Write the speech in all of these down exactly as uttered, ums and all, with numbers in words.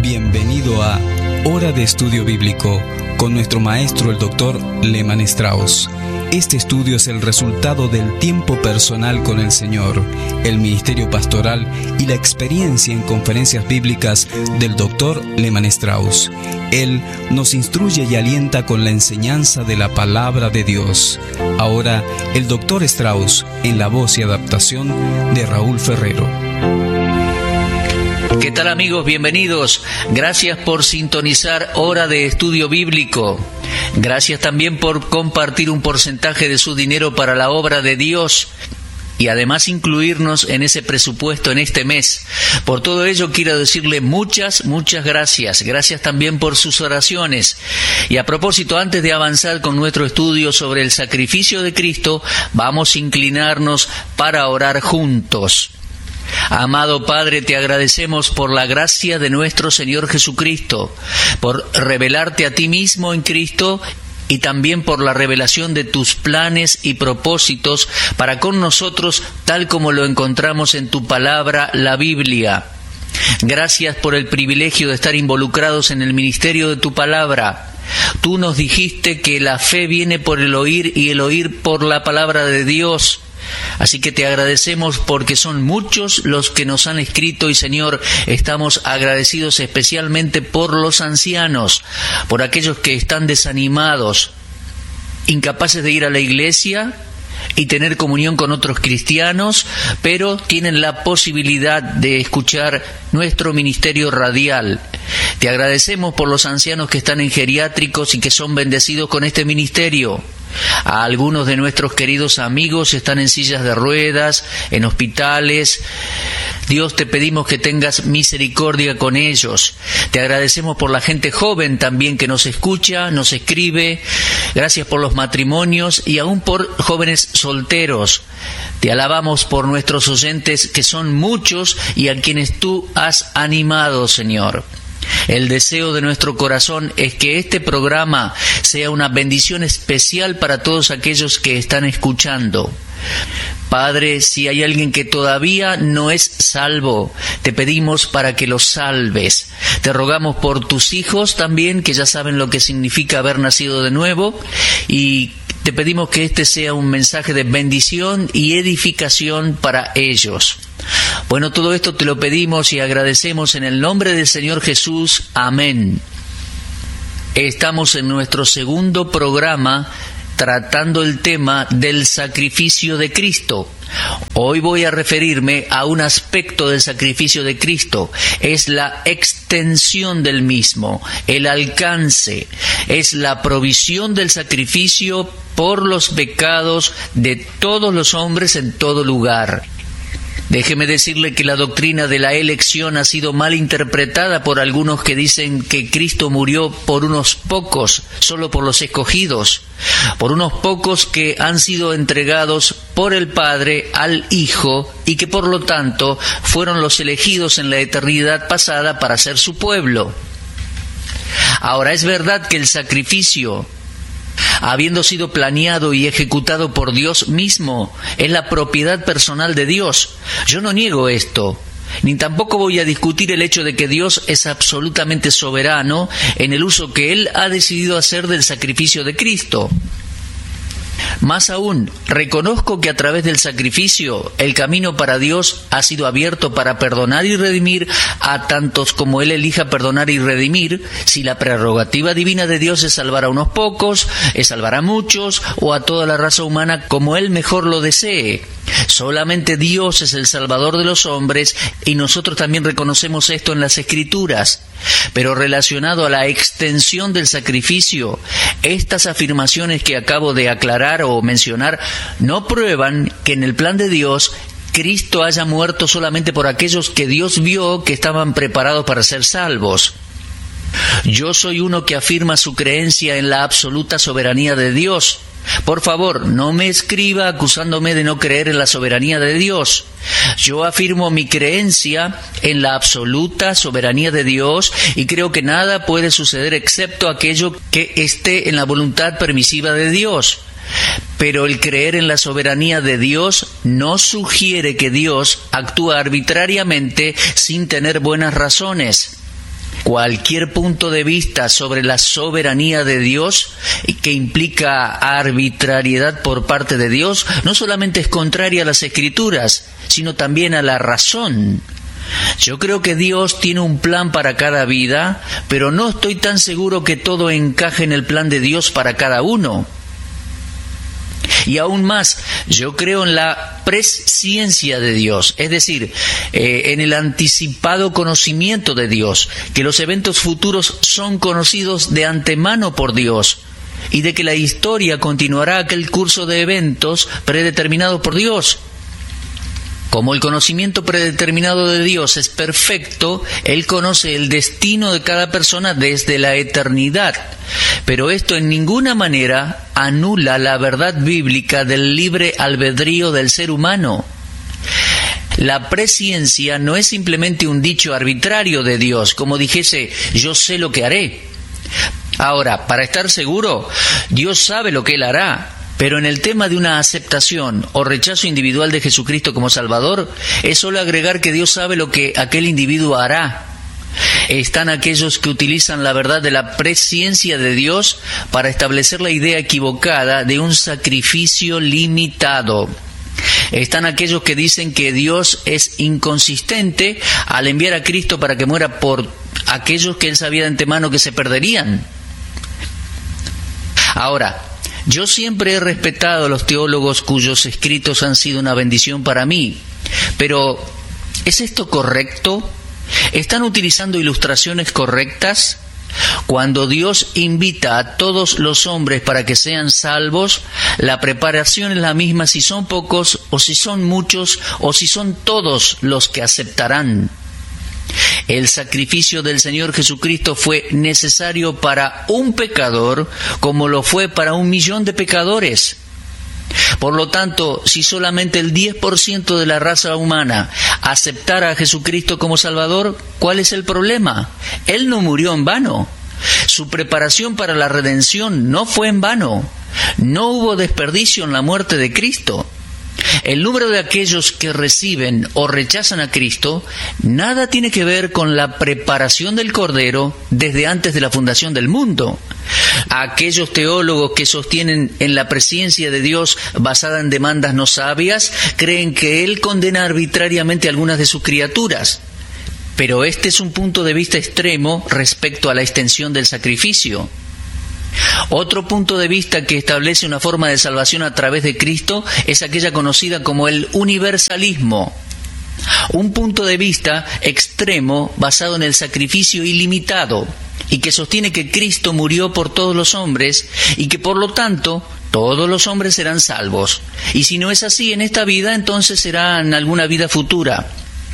Bienvenido a Hora de Estudio Bíblico con nuestro maestro el doctor Lehman Strauss. Este estudio es el resultado del tiempo personal con el Señor, el ministerio pastoral y la experiencia en conferencias bíblicas del doctor Lehman Strauss. Él nos instruye y alienta con la enseñanza de la palabra de Dios. Ahora, el doctor Strauss en la voz y adaptación de Raúl Ferrero. ¿Qué tal, amigos? Bienvenidos. Gracias por sintonizar Hora de Estudio Bíblico. Gracias también por compartir un porcentaje de su dinero para la obra de Dios y además incluirnos en ese presupuesto en este mes. Por todo ello quiero decirle muchas, muchas gracias. Gracias también por sus oraciones. Y a propósito, antes de avanzar con nuestro estudio sobre el sacrificio de Cristo, vamos a inclinarnos para orar juntos. Amado Padre, te agradecemos por la gracia de nuestro Señor Jesucristo, por revelarte a ti mismo en Cristo y también por la revelación de tus planes y propósitos para con nosotros, tal como lo encontramos en tu palabra, la Biblia. Gracias por el privilegio de estar involucrados en el ministerio de tu palabra. Tú nos dijiste que la fe viene por el oír y el oír por la palabra de Dios. Así que te agradecemos porque son muchos los que nos han escrito y, Señor, estamos agradecidos especialmente por los ancianos, por aquellos que están desanimados, incapaces de ir a la iglesia y tener comunión con otros cristianos, pero tienen la posibilidad de escuchar nuestro ministerio radial. Te agradecemos por los ancianos que están en geriátricos y que son bendecidos con este ministerio. A algunos de nuestros queridos amigos están en sillas de ruedas, en hospitales. Dios, te pedimos que tengas misericordia con ellos. Te agradecemos por la gente joven también que nos escucha, nos escribe. Gracias por los matrimonios y aún por jóvenes solteros. Te alabamos por nuestros oyentes, que son muchos y a quienes tú has animado, Señor. El deseo de nuestro corazón es que este programa sea una bendición especial para todos aquellos que están escuchando. Padre, si hay alguien que todavía no es salvo, te pedimos para que los salves. Te rogamos por tus hijos también, que ya saben lo que significa haber nacido de nuevo, y te pedimos que este sea un mensaje de bendición y edificación para ellos. Bueno, todo esto te lo pedimos y agradecemos en el nombre del Señor Jesús. Amén. Estamos en nuestro segundo programa tratando el tema del sacrificio de Cristo. Hoy voy a referirme a un aspecto del sacrificio de Cristo. Es la extensión del mismo, el alcance. Es la provisión del sacrificio por los pecados de todos los hombres en todo lugar. Déjeme decirle que la doctrina de la elección ha sido mal interpretada por algunos que dicen que Cristo murió por unos pocos, solo por los escogidos, por unos pocos que han sido entregados por el Padre al Hijo y que por lo tanto fueron los elegidos en la eternidad pasada para ser su pueblo. Ahora, es verdad que el sacrificio, habiendo sido planeado y ejecutado por Dios mismo, es la propiedad personal de Dios. Yo no niego esto, ni tampoco voy a discutir el hecho de que Dios es absolutamente soberano en el uso que Él ha decidido hacer del sacrificio de Cristo. Más aún, reconozco que a través del sacrificio el camino para Dios ha sido abierto para perdonar y redimir a tantos como Él elija perdonar y redimir. Si la prerrogativa divina de Dios es salvar a unos pocos, es salvar a muchos o a toda la raza humana como Él mejor lo desee. Solamente Dios es el Salvador de los hombres y nosotros también reconocemos esto en las Escrituras. Pero relacionado a la extensión del sacrificio, estas afirmaciones que acabo de aclarar o mencionar no prueban que en el plan de Dios Cristo haya muerto solamente por aquellos que Dios vio que estaban preparados para ser salvos. Yo soy uno que afirma su creencia en la absoluta soberanía de Dios. Por favor, no me escriba acusándome de no creer en la soberanía de Dios. Yo afirmo mi creencia en la absoluta soberanía de Dios y creo que nada puede suceder excepto aquello que esté en la voluntad permisiva de Dios. Pero el creer en la soberanía de Dios no sugiere que Dios actúa arbitrariamente sin tener buenas razones. Cualquier punto de vista sobre la soberanía de Dios, que implica arbitrariedad por parte de Dios, no solamente es contraria a las Escrituras, sino también a la razón. Yo creo que Dios tiene un plan para cada vida, pero no estoy tan seguro que todo encaje en el plan de Dios para cada uno. Y aún más, yo creo en la presciencia de Dios, es decir, eh, en el anticipado conocimiento de Dios, que los eventos futuros son conocidos de antemano por Dios, y de que la historia continuará aquel curso de eventos predeterminados por Dios. Como el conocimiento predeterminado de Dios es perfecto, Él conoce el destino de cada persona desde la eternidad. Pero esto en ninguna manera anula la verdad bíblica del libre albedrío del ser humano. La presciencia no es simplemente un dicho arbitrario de Dios, como dijese, yo sé lo que haré. Ahora, para estar seguro, Dios sabe lo que Él hará. Pero en el tema de una aceptación o rechazo individual de Jesucristo como Salvador, es solo agregar que Dios sabe lo que aquel individuo hará. Están aquellos que utilizan la verdad de la presciencia de Dios para establecer la idea equivocada de un sacrificio limitado. Están aquellos que dicen que Dios es inconsistente al enviar a Cristo para que muera por aquellos que Él sabía de antemano que se perderían. Ahora, yo siempre he respetado a los teólogos cuyos escritos han sido una bendición para mí, pero ¿es esto correcto? ¿Están utilizando ilustraciones correctas? Cuando Dios invita a todos los hombres para que sean salvos, la preparación es la misma si son pocos o si son muchos o si son todos los que aceptarán. El sacrificio del Señor Jesucristo fue necesario para un pecador como lo fue para un millón de pecadores. Por lo tanto, si solamente el diez por ciento de la raza humana aceptara a Jesucristo como Salvador, ¿cuál es el problema? Él no murió en vano. Su preparación para la redención no fue en vano. No hubo desperdicio en la muerte de Cristo. El número de aquellos que reciben o rechazan a Cristo nada tiene que ver con la preparación del Cordero desde antes de la fundación del mundo. Aquellos teólogos que sostienen en la presciencia de Dios basada en demandas no sabias creen que Él condena arbitrariamente a algunas de sus criaturas. Pero este es un punto de vista extremo respecto a la extensión del sacrificio. Otro punto de vista que establece una forma de salvación a través de Cristo es aquella conocida como el universalismo. Un punto de vista extremo basado en el sacrificio ilimitado y que sostiene que Cristo murió por todos los hombres y que por lo tanto todos los hombres serán salvos. Y si no es así en esta vida, entonces será en alguna vida futura.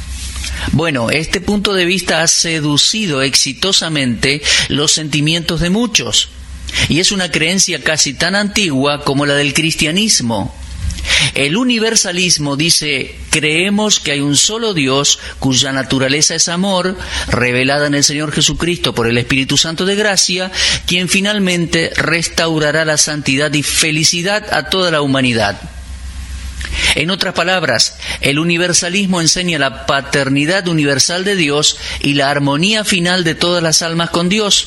Bueno, este punto de vista ha seducido exitosamente los sentimientos de muchos. Y es una creencia casi tan antigua como la del cristianismo. El universalismo dice, creemos que hay un solo Dios cuya naturaleza es amor, revelada en el Señor Jesucristo por el Espíritu Santo de gracia, quien finalmente restaurará la santidad y felicidad a toda la humanidad. En otras palabras, el universalismo enseña la paternidad universal de Dios y la armonía final de todas las almas con Dios.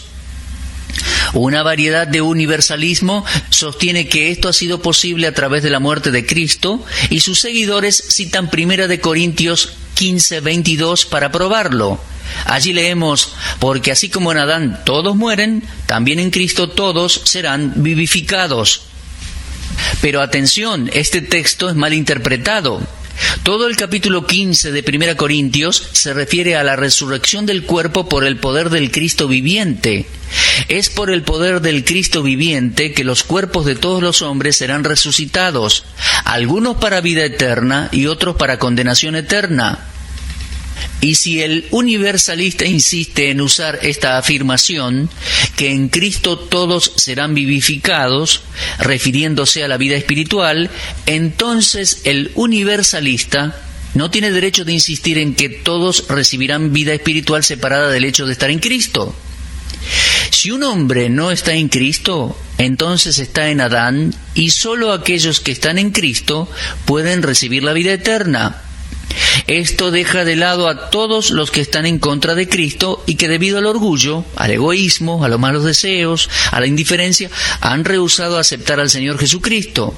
Una variedad de universalismo sostiene que esto ha sido posible a través de la muerte de Cristo y sus seguidores citan Primera de Corintios quince veintidós para probarlo. Allí leemos, porque así como en Adán todos mueren, también en Cristo todos serán vivificados. Pero atención, este texto es mal interpretado. Todo el capítulo quince de Primera Corintios se refiere a la resurrección del cuerpo por el poder del Cristo viviente. Es por el poder del Cristo viviente que los cuerpos de todos los hombres serán resucitados, algunos para vida eterna y otros para condenación eterna. Y si el universalista insiste en usar esta afirmación, que en Cristo todos serán vivificados, refiriéndose a la vida espiritual, entonces el universalista no tiene derecho de insistir en que todos recibirán vida espiritual separada del hecho de estar en Cristo. Si un hombre no está en Cristo, entonces está en Adán, y solo aquellos que están en Cristo pueden recibir la vida eterna. Esto deja de lado a todos los que están en contra de Cristo y que debido al orgullo, al egoísmo, a los malos deseos, a la indiferencia, han rehusado aceptar al Señor Jesucristo.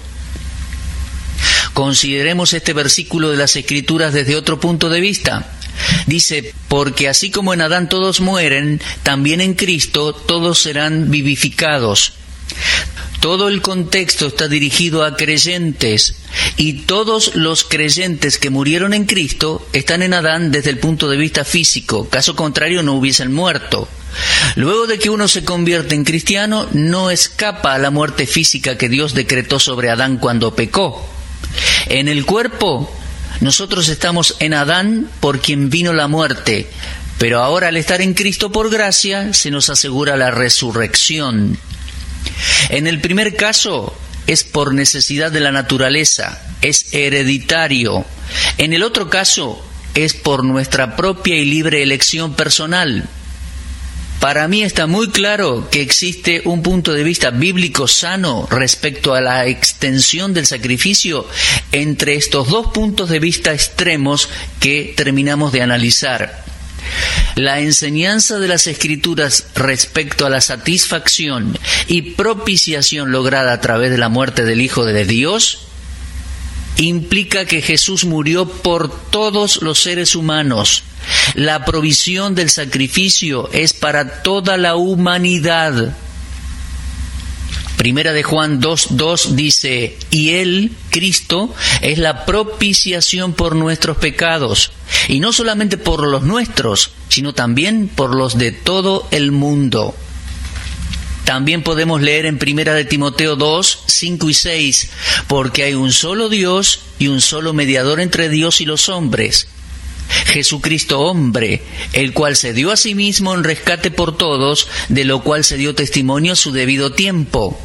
Consideremos este versículo de las Escrituras desde otro punto de vista. Dice, porque así como en Adán todos mueren, también en Cristo todos serán vivificados. Todo el contexto está dirigido a creyentes y todos los creyentes que murieron en Cristo están en Adán desde el punto de vista físico, caso contrario no hubiesen muerto. Luego de que uno se convierte en cristiano, no escapa a la muerte física que Dios decretó sobre Adán cuando pecó. En el cuerpo, nosotros estamos en Adán por quien vino la muerte, pero ahora al estar en Cristo por gracia, se nos asegura la resurrección. En el primer caso es por necesidad de la naturaleza, es hereditario. En el otro caso es por nuestra propia y libre elección personal. Para mí está muy claro que existe un punto de vista bíblico sano respecto a la extensión del sacrificio entre estos dos puntos de vista extremos que terminamos de analizar. La enseñanza de las Escrituras respecto a la satisfacción y propiciación lograda a través de la muerte del Hijo de Dios implica que Jesús murió por todos los seres humanos. La provisión del sacrificio es para toda la humanidad. Primera de Juan dos dos dice, y Él, Cristo, es la propiciación por nuestros pecados, y no solamente por los nuestros, sino también por los de todo el mundo. También podemos leer en Primera de Timoteo dos, cinco y seis, porque hay un solo Dios y un solo mediador entre Dios y los hombres, Jesucristo hombre, el cual se dio a sí mismo en rescate por todos, de lo cual se dio testimonio a su debido tiempo.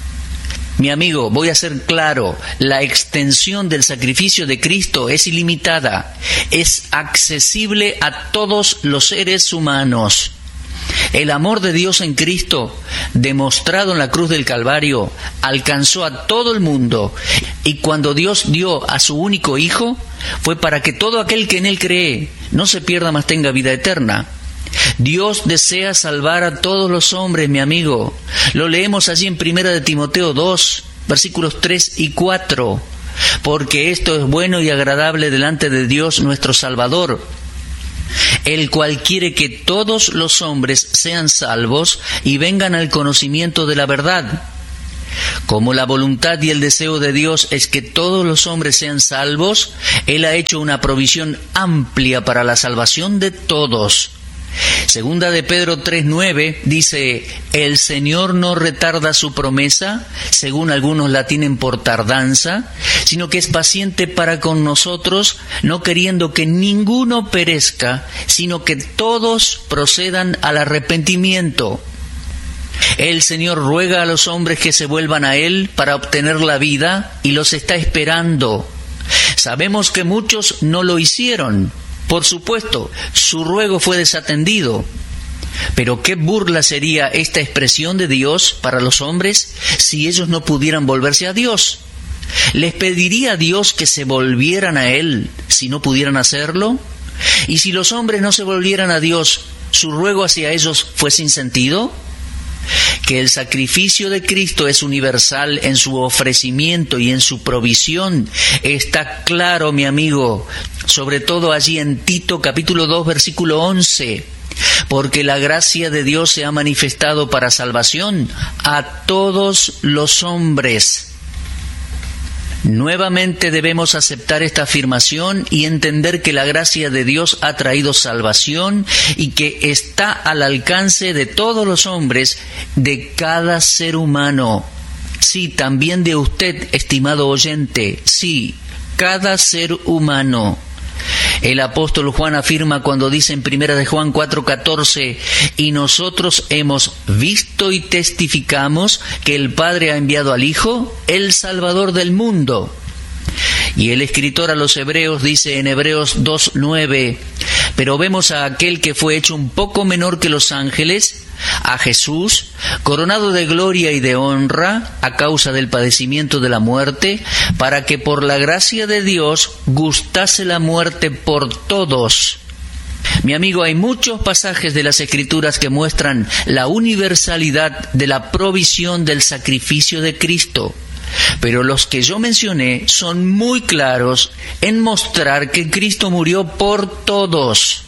Mi amigo, voy a ser claro, la extensión del sacrificio de Cristo es ilimitada, es accesible a todos los seres humanos. El amor de Dios en Cristo, demostrado en la cruz del Calvario, alcanzó a todo el mundo, y cuando Dios dio a su único Hijo, fue para que todo aquel que en Él cree no se pierda, mas tenga vida eterna. Dios desea salvar a todos los hombres, mi amigo. Lo leemos allí en Primera de Timoteo dos, versículos tres y cuatro. Porque esto es bueno y agradable delante de Dios nuestro Salvador, el cual quiere que todos los hombres sean salvos y vengan al conocimiento de la verdad. Como la voluntad y el deseo de Dios es que todos los hombres sean salvos, Él ha hecho una provisión amplia para la salvación de todos. Segunda de Pedro tres nueve dice, el Señor no retarda su promesa, según algunos la tienen por tardanza, sino que es paciente para con nosotros, no queriendo que ninguno perezca, sino que todos procedan al arrepentimiento. El Señor ruega a los hombres que se vuelvan a Él para obtener la vida y los está esperando. Sabemos que muchos no lo hicieron. Por supuesto, su ruego fue desatendido. Pero qué burla sería esta expresión de Dios para los hombres si ellos no pudieran volverse a Dios. ¿Les pediría a Dios que se volvieran a Él si no pudieran hacerlo? Y si los hombres no se volvieran a Dios, ¿su ruego hacia ellos fue sin sentido? Que el sacrificio de Cristo es universal en su ofrecimiento y en su provisión está claro, mi amigo, sobre todo allí en Tito capítulo dos versículo once, porque la gracia de Dios se ha manifestado para salvación a todos los hombres. Nuevamente debemos aceptar esta afirmación y entender que la gracia de Dios ha traído salvación y que está al alcance de todos los hombres, de cada ser humano. Sí, también de usted, estimado oyente, sí, cada ser humano. El apóstol Juan afirma cuando dice en Primera de Juan cuatro catorce, y nosotros hemos visto y testificamos que el Padre ha enviado al Hijo, el Salvador del mundo. Y el escritor a los Hebreos dice en Hebreos dos nueve, Pero vemos a aquel que fue hecho un poco menor que los ángeles, a Jesús, coronado de gloria y de honra a causa del padecimiento de la muerte, para que por la gracia de Dios gustase la muerte por todos. Mi amigo, hay muchos pasajes de las Escrituras que muestran la universalidad de la provisión del sacrificio de Cristo, pero los que yo mencioné son muy claros en mostrar que Cristo murió por todos.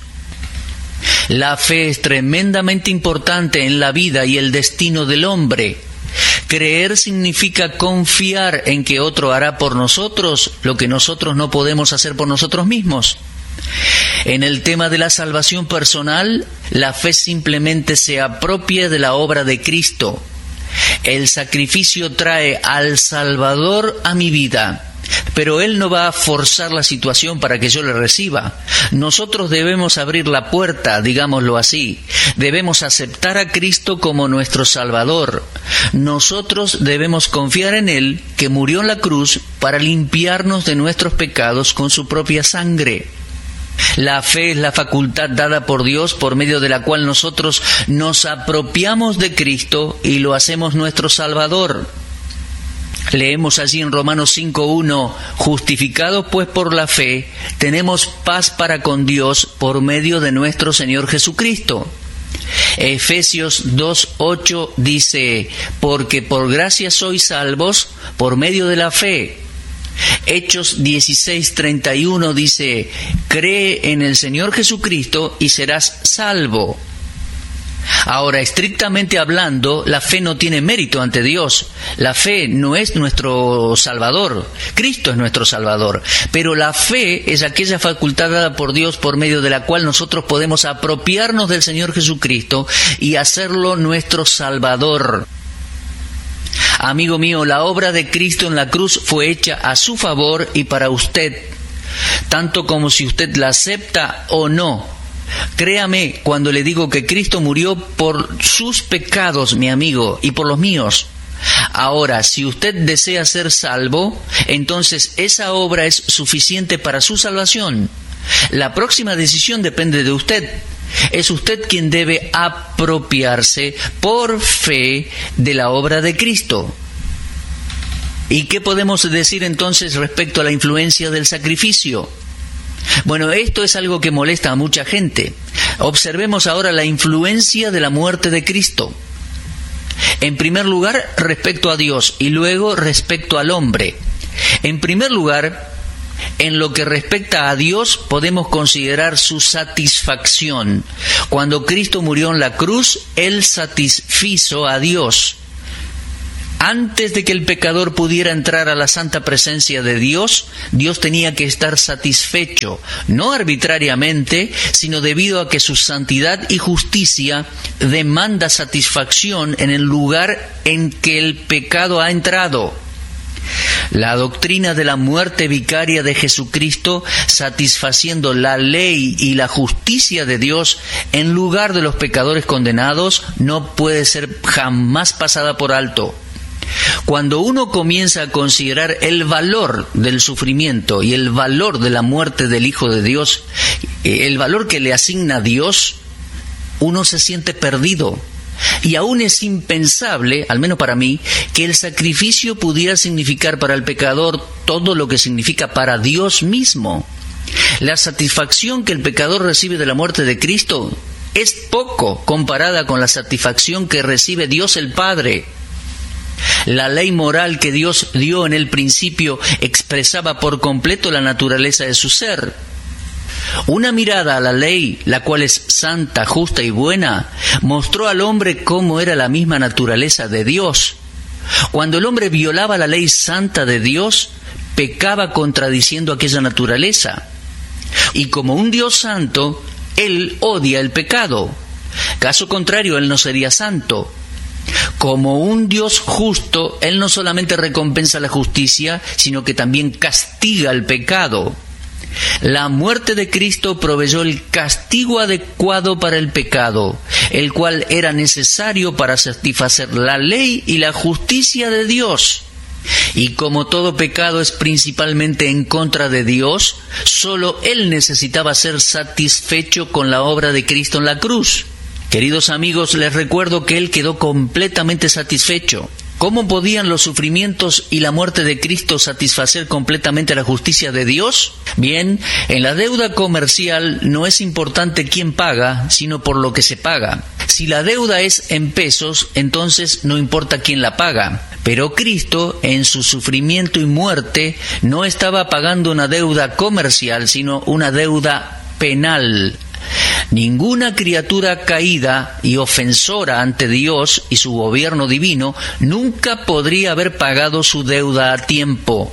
La fe es tremendamente importante en la vida y el destino del hombre. Creer significa confiar en que otro hará por nosotros lo que nosotros no podemos hacer por nosotros mismos. En el tema de la salvación personal, la fe simplemente se apropia de la obra de Cristo. El sacrificio trae al Salvador a mi vida, pero Él no va a forzar la situación para que yo le reciba. Nosotros debemos abrir la puerta, digámoslo así. Debemos aceptar a Cristo como nuestro Salvador. Nosotros debemos confiar en Él, que murió en la cruz para limpiarnos de nuestros pecados con su propia sangre. La fe es la facultad dada por Dios por medio de la cual nosotros nos apropiamos de Cristo y lo hacemos nuestro Salvador. Leemos allí en Romanos cinco uno, justificados pues por la fe, tenemos paz para con Dios por medio de nuestro Señor Jesucristo. Efesios dos ocho dice, porque por gracia sois salvos por medio de la fe. Hechos dieciséis treinta y uno dice, cree en el Señor Jesucristo y serás salvo. Ahora, estrictamente hablando, la fe no tiene mérito ante Dios. La fe no es nuestro Salvador. Cristo es nuestro Salvador. Pero la fe es aquella facultad dada por Dios por medio de la cual nosotros podemos apropiarnos del Señor Jesucristo y hacerlo nuestro Salvador. Amigo mío, la obra de Cristo en la cruz fue hecha a su favor y para usted, tanto como si usted la acepta o no. Créame cuando le digo que Cristo murió por sus pecados, mi amigo, y por los míos. Ahora, si usted desea ser salvo, entonces esa obra es suficiente para su salvación. La próxima decisión depende de usted. Es usted quien debe apropiarse por fe de la obra de Cristo. ¿Y qué podemos decir entonces respecto a la influencia del sacrificio? Bueno, esto es algo que molesta a mucha gente. Observemos ahora la influencia de la muerte de Cristo. En primer lugar, respecto a Dios y luego respecto al hombre. En primer lugar, en lo que respecta a Dios, podemos considerar su satisfacción. Cuando Cristo murió en la cruz, Él satisfizo a Dios. Antes de que el pecador pudiera entrar a la santa presencia de Dios, Dios tenía que estar satisfecho, no arbitrariamente, sino debido a que su santidad y justicia demanda satisfacción en el lugar en que el pecado ha entrado. La doctrina de la muerte vicaria de Jesucristo, satisfaciendo la ley y la justicia de Dios en lugar de los pecadores condenados, no puede ser jamás pasada por alto. Cuando uno comienza a considerar el valor del sufrimiento y el valor de la muerte del Hijo de Dios, el valor que le asigna Dios, uno se siente perdido. Y aún es impensable, al menos para mí, que el sacrificio pudiera significar para el pecador todo lo que significa para Dios mismo. La satisfacción que el pecador recibe de la muerte de Cristo es poco comparada con la satisfacción que recibe Dios el Padre. La ley moral que Dios dio en el principio expresaba por completo la naturaleza de su ser. Una mirada a la ley, la cual es santa, justa y buena, mostró al hombre cómo era la misma naturaleza de Dios. Cuando el hombre violaba la ley santa de Dios, pecaba contradiciendo aquella naturaleza. Y como un Dios santo, Él odia el pecado. Caso contrario, Él no sería santo. Como un Dios justo, Él no solamente recompensa la justicia, sino que también castiga el pecado. La muerte de Cristo proveyó el castigo adecuado para el pecado, el cual era necesario para satisfacer la ley y la justicia de Dios. Y como todo pecado es principalmente en contra de Dios, solo Él necesitaba ser satisfecho con la obra de Cristo en la cruz. Queridos amigos, les recuerdo que Él quedó completamente satisfecho. ¿Cómo podían los sufrimientos y la muerte de Cristo satisfacer completamente la justicia de Dios? Bien, en la deuda comercial no es importante quién paga, sino por lo que se paga. Si la deuda es en pesos, entonces no importa quién la paga. Pero Cristo, en su sufrimiento y muerte, no estaba pagando una deuda comercial, sino una deuda penal. Ninguna criatura caída y ofensora ante Dios y su gobierno divino nunca podría haber pagado su deuda a tiempo.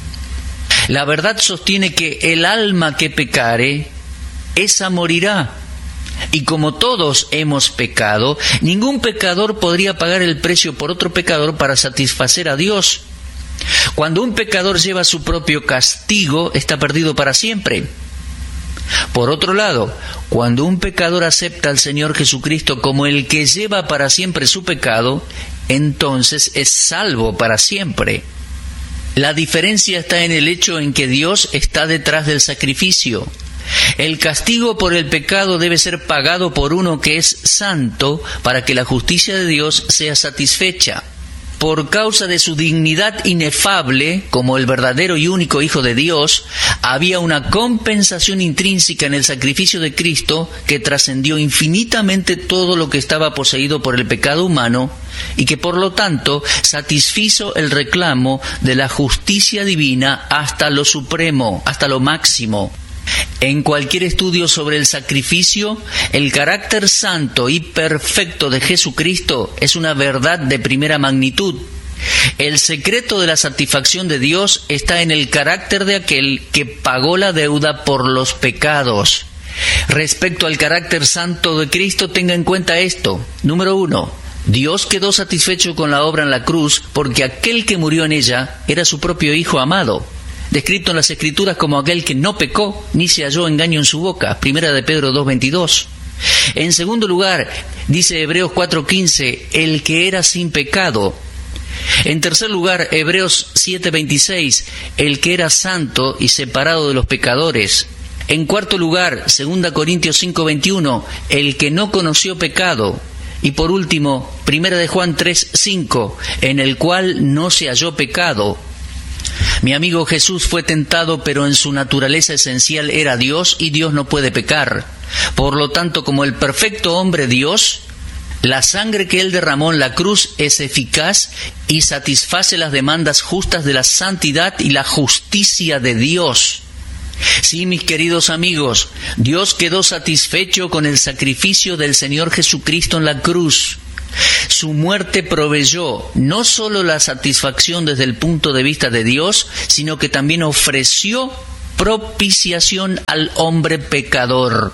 La verdad sostiene que el alma que pecare, esa morirá. Y como todos hemos pecado, ningún pecador podría pagar el precio por otro pecador para satisfacer a Dios. Cuando un pecador lleva su propio castigo, está perdido para siempre. Por otro lado, cuando un pecador acepta al Señor Jesucristo como el que lleva para siempre su pecado, entonces es salvo para siempre. La diferencia está en el hecho en que Dios está detrás del sacrificio. El castigo por el pecado debe ser pagado por uno que es santo para que la justicia de Dios sea satisfecha. Por causa de su dignidad inefable, como el verdadero y único Hijo de Dios, había una compensación intrínseca en el sacrificio de Cristo que trascendió infinitamente todo lo que estaba poseído por el pecado humano y que por lo tanto satisfizo el reclamo de la justicia divina hasta lo supremo, hasta lo máximo. En cualquier estudio sobre el sacrificio, el carácter santo y perfecto de Jesucristo es una verdad de primera magnitud. El secreto de la satisfacción de Dios está en el carácter de aquel que pagó la deuda por los pecados. Respecto al carácter santo de Cristo, tenga en cuenta esto. Número uno, Dios quedó satisfecho con la obra en la cruz porque aquel que murió en ella era su propio Hijo amado, descrito en las Escrituras como aquel que no pecó, ni se halló engaño en su boca, primera de Pedro dos veintidós. En segundo lugar, dice Hebreos cuatro quince, el que era sin pecado. En tercer lugar, Hebreos siete veintiséis, el que era santo y separado de los pecadores. En cuarto lugar, segunda Corintios cinco veintiuno, el que no conoció pecado. Y por último, primera de Juan tres cinco, en el cual no se halló pecado. Mi amigo Jesús fue tentado, pero en su naturaleza esencial era Dios y Dios no puede pecar. Por lo tanto, como el perfecto hombre Dios, la sangre que Él derramó en la cruz es eficaz y satisface las demandas justas de la santidad y la justicia de Dios. Sí, mis queridos amigos, Dios quedó satisfecho con el sacrificio del Señor Jesucristo en la cruz. Su muerte proveyó no solo la satisfacción desde el punto de vista de Dios, sino que también ofreció propiciación al hombre pecador.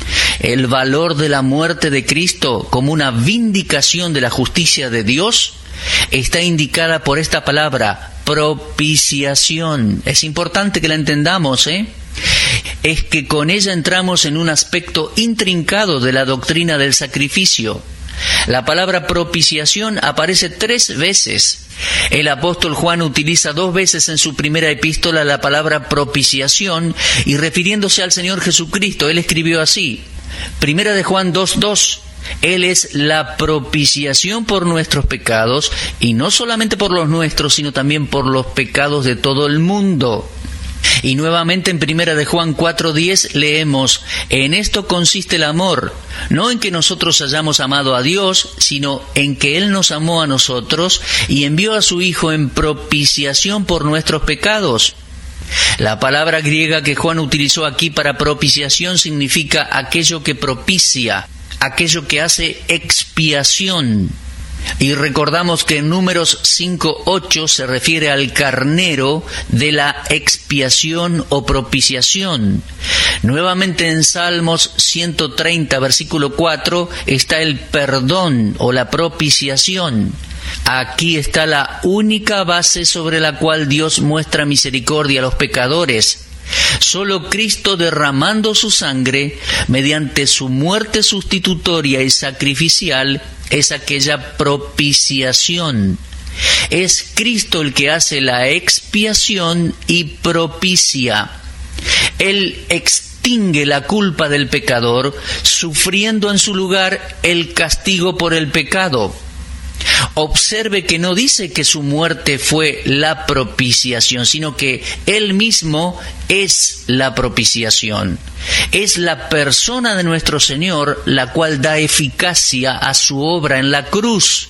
El valor de la muerte de Cristo como una vindicación de la justicia de Dios está indicada por esta palabra, propiciación. Es importante que la entendamos, ¿eh? Es que con ella entramos en un aspecto intrincado de la doctrina del sacrificio. La palabra propiciación aparece tres veces. El apóstol Juan utiliza dos veces en su primera epístola la palabra propiciación y refiriéndose al Señor Jesucristo, él escribió así, primera de Juan dos dos, Él es la propiciación por nuestros pecados y no solamente por los nuestros, sino también por los pecados de todo el mundo. Y nuevamente en primera de Juan cuatro diez leemos, en esto consiste el amor, no en que nosotros hayamos amado a Dios, sino en que Él nos amó a nosotros y envió a su Hijo en propiciación por nuestros pecados. La palabra griega que Juan utilizó aquí para propiciación significa aquello que propicia, aquello que hace expiación. Y recordamos que en Números cinco ocho se refiere al carnero de la expiación o propiciación. Nuevamente en Salmos ciento treinta, versículo cuatro, está el perdón o la propiciación. Aquí está la única base sobre la cual Dios muestra misericordia a los pecadores. Solo Cristo derramando su sangre, mediante su muerte sustitutoria y sacrificial, es aquella propiciación. Es Cristo el que hace la expiación y propicia. Él extingue la culpa del pecador, sufriendo en su lugar el castigo por el pecado. Observe que no dice que su muerte fue la propiciación, sino que Él mismo es la propiciación. Es la persona de nuestro Señor la cual da eficacia a su obra en la cruz.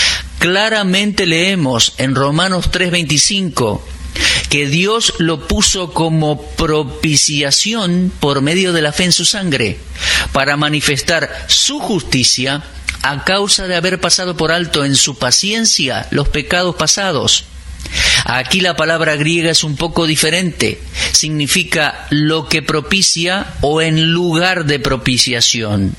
Claramente leemos en Romanos tres veinticinco que Dios lo puso como propiciación por medio de la fe en su sangre, para manifestar su justicia a causa de haber pasado por alto en su paciencia los pecados pasados. Aquí la palabra griega es un poco diferente. Significa lo que propicia o en lugar de propiciación.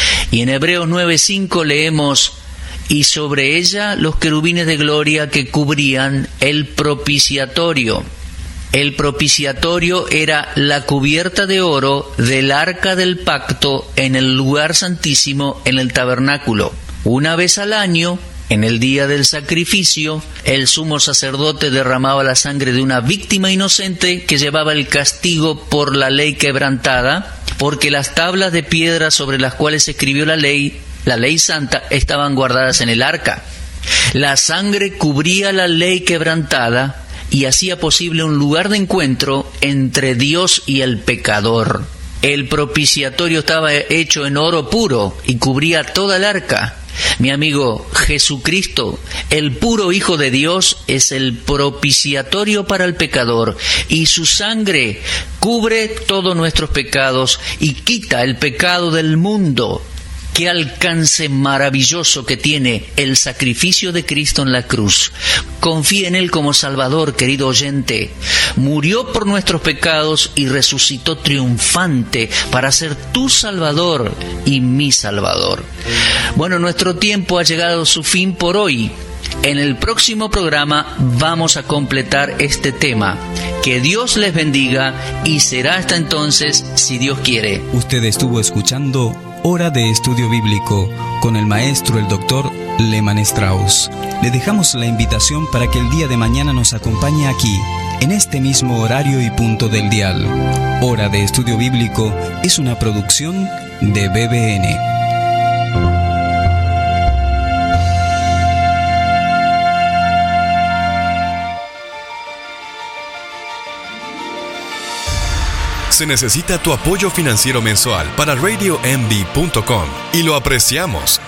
Y en Hebreos nueve cinco leemos: y sobre ella los querubines de gloria que cubrían el propiciatorio. El propiciatorio era la cubierta de oro del arca del pacto en el lugar santísimo en el tabernáculo. Una vez al año, en el día del sacrificio, el sumo sacerdote derramaba la sangre de una víctima inocente que llevaba el castigo por la ley quebrantada, porque las tablas de piedra sobre las cuales se escribió la ley, la ley santa, estaban guardadas en el arca. La sangre cubría la ley quebrantada y hacía posible un lugar de encuentro entre Dios y el pecador. El propiciatorio estaba hecho en oro puro y cubría toda el arca. Mi amigo, Jesucristo, el puro Hijo de Dios, es el propiciatorio para el pecador, y su sangre cubre todos nuestros pecados y quita el pecado del mundo. Qué alcance maravilloso que tiene el sacrificio de Cristo en la cruz. Confía en Él como Salvador, querido oyente. Murió por nuestros pecados y resucitó triunfante para ser tu Salvador y mi Salvador. Bueno, nuestro tiempo ha llegado a su fin por hoy. En el próximo programa vamos a completar este tema. Que Dios les bendiga y será hasta entonces, si Dios quiere. Usted estuvo escuchando Hora de Estudio Bíblico con el maestro, el doctor Lehmann Strauss. Le dejamos la invitación para que el día de mañana nos acompañe aquí, en este mismo horario y punto del dial. Hora de Estudio Bíblico es una producción de B B N. Se necesita tu apoyo financiero mensual para radio m b punto com y lo apreciamos.